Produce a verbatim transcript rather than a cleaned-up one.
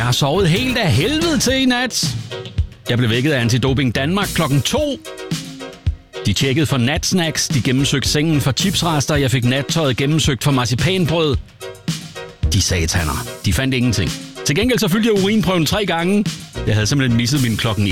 har sovet helt af helvede til i nat. Jeg blev vækket af Antidoping Danmark klokken to. De tjekkede for natsnacks, de gennemsøgte sengen for chipsrester, jeg fik nattøjet gennemsøgt for marcipanbrød. De sataner, de fandt ingenting. Til gengæld så fyldte jeg urinprøven tre gange. Jeg havde simpelthen misset min klokken